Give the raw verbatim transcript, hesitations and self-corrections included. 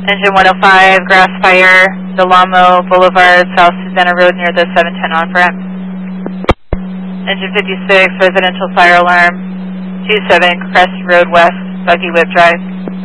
Engine one oh five, grass fire, Delamo Boulevard, South Susanna Road near the seven ten on-ramp. Engine fifty-six, residential fire alarm, two seven, Crest Road West, Buggy Whip Drive.